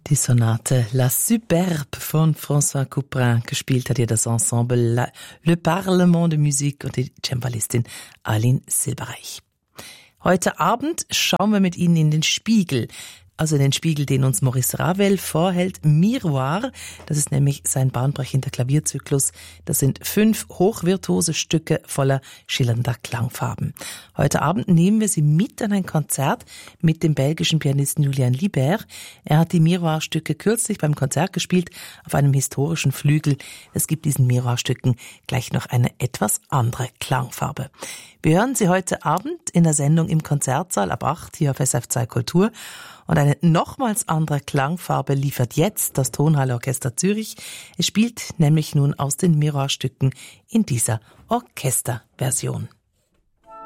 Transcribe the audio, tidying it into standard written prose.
Die Sonate La Superbe von François Couperin. Gespielt hat ihr das Ensemble Le Parlement de Musique und die Cembalistin Aline Silberreich. Heute Abend schauen wir mit Ihnen in den Spiegel. Also den Spiegel, den uns Maurice Ravel vorhält, Miroir. Das ist nämlich sein bahnbrechender Klavierzyklus. Das sind 5 hochvirtuose Stücke voller schillernder Klangfarben. Heute Abend nehmen wir Sie mit an ein Konzert mit dem belgischen Pianisten Julien Libert. Er hat die Miroir-Stücke kürzlich beim Konzert gespielt auf einem historischen Flügel. Es gibt diesen Miroir-Stücken gleich noch eine etwas andere Klangfarbe. Wir hören Sie heute Abend in der Sendung im Konzertsaal ab 8 hier auf SF2 Kultur. Und eine nochmals andere Klangfarbe liefert jetzt das Tonhalle Orchester Zürich. Es spielt nämlich nun aus den Miroir-Stücken in dieser Orchesterversion.